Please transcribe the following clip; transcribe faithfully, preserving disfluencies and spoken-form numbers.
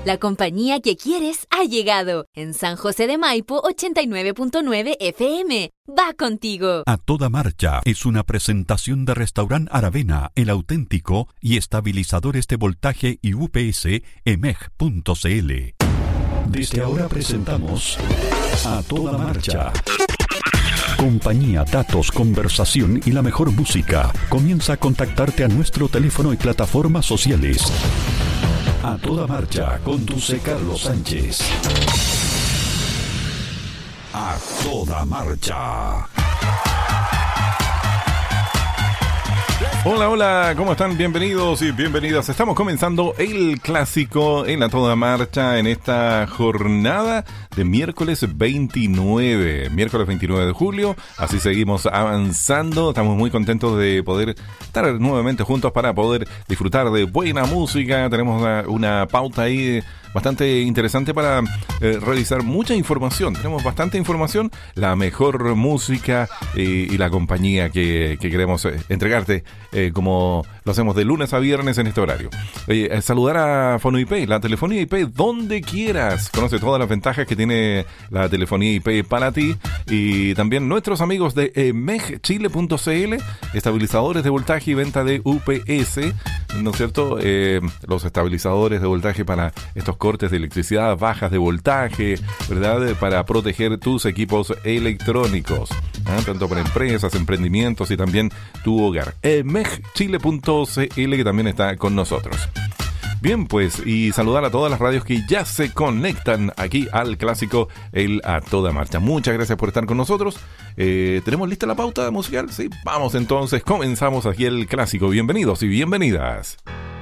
La compañía que quieres ha llegado. En San José de Maipo, ochenta y nueve punto nueve F M. Va contigo. A Toda Marcha es una presentación de Restaurant Aravena, el auténtico, y estabilizadores de voltaje y U P S E M E G punto C L. Desde ahora presentamos A Toda Marcha. Compañía, datos, conversación y la mejor música. Comienza a contactarte a nuestro teléfono y plataformas sociales. A Toda Marcha, conduce Carlos Sánchez. A Toda Marcha. Hola, hola, ¿cómo están? Bienvenidos y bienvenidas. Estamos comenzando el clásico en A Toda Marcha en esta jornada de miércoles veintinueve, miércoles veintinueve de julio. Así seguimos avanzando. Estamos muy contentos de poder estar nuevamente juntos para poder disfrutar de buena música. Tenemos una, una pauta ahí bastante interesante para eh, realizar mucha información. Tenemos bastante información, la mejor música eh, y la compañía que, que queremos eh, entregarte eh, como lo hacemos de lunes a viernes en este horario. Eh, eh, saludar a FonoIP, la telefonía I P donde quieras. Conoce todas las ventajas que tiene la telefonía I P para ti. Y también nuestros amigos de E M E G Chile punto C L, estabilizadores de voltaje y venta de U P S, ¿no es cierto? Eh, los estabilizadores de voltaje para estos cortes de electricidad, bajas de voltaje, ¿verdad? Para proteger tus equipos electrónicos, ¿eh? Tanto para empresas, emprendimientos y también tu hogar. E M E G Chile punto C L, que también está con nosotros. Bien, pues, y saludar a todas las radios que ya se conectan aquí al clásico, el A Toda Marcha. Muchas gracias por estar con nosotros. Eh, ¿Tenemos lista la pauta musical? Sí, vamos entonces, comenzamos aquí el clásico. Bienvenidos y bienvenidas.